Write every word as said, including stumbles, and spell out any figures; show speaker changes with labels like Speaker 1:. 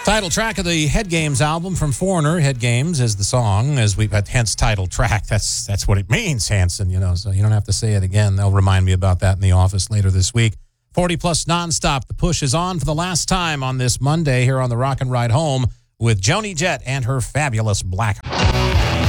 Speaker 1: Title track of the Head Games album from Foreigner. Head Games is the song, as we've had, hence title track. That's that's what it means, Hanson, you know, so you don't have to say it again. They'll remind me about that in the office later this week. forty plus nonstop. The push is on for the last time on this Monday here on the Rock and Ride Home with Joni Jett and her fabulous Black.